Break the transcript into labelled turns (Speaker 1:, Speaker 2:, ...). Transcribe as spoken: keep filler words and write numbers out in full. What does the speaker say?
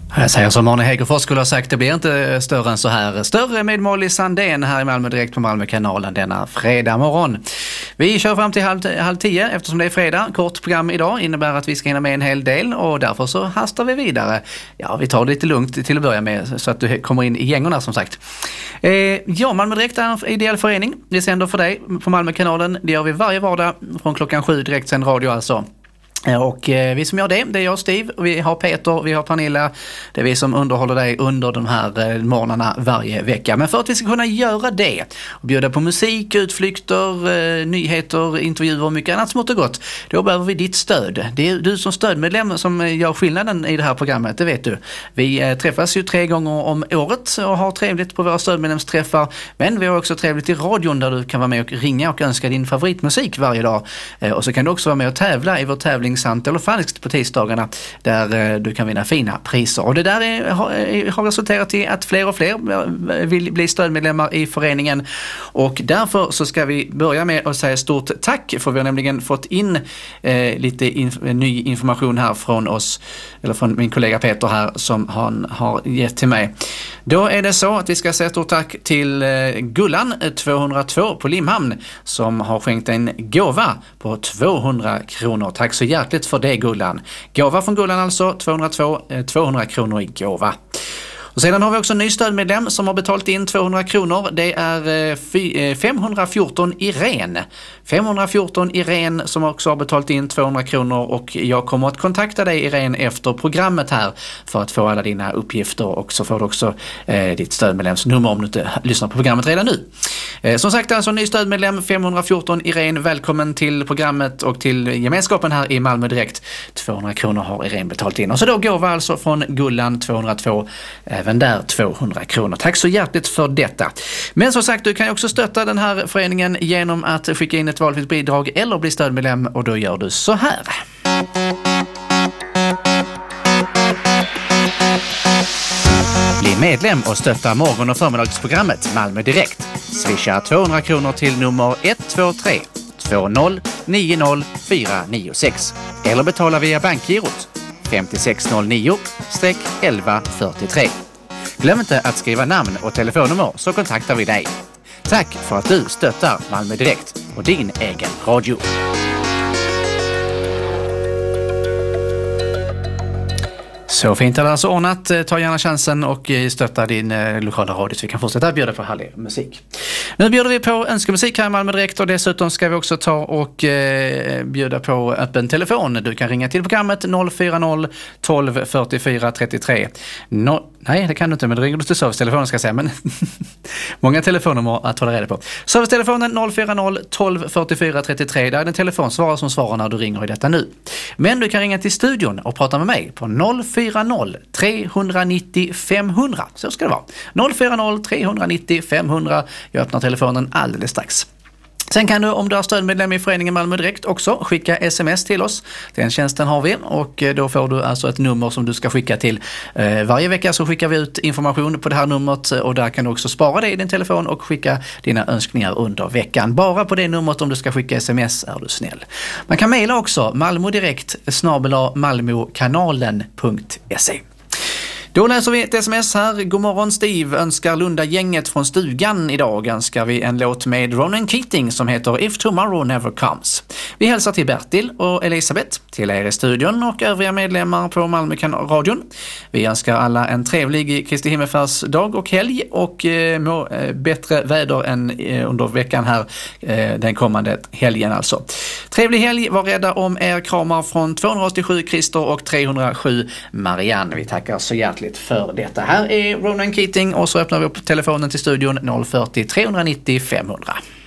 Speaker 1: Jag säger som Arne Hegerfors skulle ha sagt, det blir inte större än så här. Större med Molly Sandén här i Malmö direkt på Malmökanalen denna fredag morgon. Vi kör fram till halv, halv tio eftersom det är fredag. Kort program idag innebär att vi ska hinna med en hel del och därför så hastar vi vidare. Ja, vi tar det lite lugnt till att börja med så att du kommer in i gängorna som sagt. Eh, ja, Malmö direkt är en ideell förening. Vi sänder för dig på Malmökanalen. Det gör vi varje vardag från klockan sju direkt sen radio alltså. Och eh, vi som gör det, det är jag och Steve, vi har Peter, vi har Pernilla, det är vi som underhåller dig under de här eh, morgnarna varje vecka. Men för att vi ska kunna göra det och bjuda på musik, utflykter, eh, nyheter, intervjuer och mycket annat smått och gott, då behöver vi ditt stöd. Det är du som stödmedlem som gör skillnaden i det här programmet, det vet du. Vi eh, träffas ju tre gånger om året och har trevligt på våra stödmedlemsträffar, men vi har också trevligt i radion där du kan vara med och ringa och önska din favoritmusik varje dag. Eh, och så kan du också vara med och tävla i vår tävling Sant eller falskt på tisdagarna där du kan vinna fina priser. Och det där är, har, har resulterat i att fler och fler vill bli stödmedlemmar i föreningen och därför så ska vi börja med att säga stort tack för vi har nämligen fått in eh, lite inf- ny information här från oss eller från min kollega Peter här som han har gett till mig. Då är det så att vi ska säga stort tack till eh, Gullan tvåhundratvå på Limhamn som har skänkt en gåva på tvåhundra kronor. Tack så hjärtligt för det Gullan. Gåva från Gullan alltså, tvåhundratvå, tvåhundra kronor i gåva. Och sedan har vi också en ny stödmedlem som har betalt in tvåhundra kronor. Det är femhundrafjorton Irene. femhundrafjorton Irene som också har betalt in tvåhundra kronor och jag kommer att kontakta dig Irene efter programmet här för att få alla dina uppgifter och så får du också eh, ditt stödmedlemsnummer om du inte lyssnar på programmet redan nu. Eh, som sagt alltså ny stödmedlem femhundrafjorton Irene, välkommen till programmet och till gemenskapen här i Malmö direkt. tvåhundra kronor har Irene betalt in och så då går vi alltså från Gullan tvåhundratvå även där tvåhundra kronor. Tack så hjärtligt för detta. Men som sagt, du kan ju också stötta den här föreningen genom att skicka in ett valfritt bidrag eller bli stödmedlem och då gör du så här. Bli medlem och stötta morgon- och förmiddagsprogrammet Malmö direkt. Swisha tvåhundra kronor till nummer ett två tre två noll nio noll fyra nio sex eller betala via bankgirot fem sex noll nio elva fyrtiotre. Glöm inte att skriva namn och telefonnummer så kontaktar vi dig. Tack för att du stöttar Malmö direkt och din egen radio. Så fint är det alltså ordnat. Ta gärna chansen och stötta din eh, lokala radio så vi kan fortsätta bjuda på härlig musik. Nu bjuder vi på önskemusik här i Malmö direkt och dessutom ska vi också ta och eh, bjuda på öppen telefon. Du kan ringa till programmet noll fyra noll tolv fyrtiofyra trettiotre. No, nej, det kan du inte, men du ringer du till servicetelefonen ska jag säga. Men många telefonnummer att hålla reda på. Servicetelefonen noll fyra noll tolv fyrtiofyra trettiotre. Där är den telefonsvarare som svarar när du ringer i detta nu. Men du kan ringa till studion och prata med mig på noll fyra noll tre nio noll fem hundra. Så ska det vara. noll fyra noll tre nio noll fem hundra. Jag öppnar telefonen alldeles strax. Sen kan du, om du är stödmedlem i föreningen Malmö direkt, också skicka sms till oss. Den tjänsten har vi och då får du alltså ett nummer som du ska skicka till. Eh, varje vecka så skickar vi ut information på det här numret och där kan du också spara det i din telefon och skicka dina önskningar under veckan. Bara på det numret om du ska skicka sms är du snäll. Man kan mejla också malmodirekt snabel-a malmokanalen punkt se. Då läser vi ett sms här. God morgon Steve, önskar Lunda-gänget från stugan idag. Önskar vi en låt med Ronan Keating som heter If Tomorrow Never Comes. Vi hälsar till Bertil och Elisabeth, till er i studion och övriga medlemmar på Malmö-radion. Vi önskar alla en trevlig Kristi himmelsfärdsdag och helg och eh, må, eh, bättre väder än eh, under veckan här, eh, den kommande helgen alltså. Trevlig helg, var rädda om er, kramar från tvåhundraåttiosju Christer och trehundrasju Marianne. Vi tackar så hjärtligt för detta. Här är Ronan Keating och så öppnar vi upp telefonen till studion noll fyrtio tre nio noll fem hundra.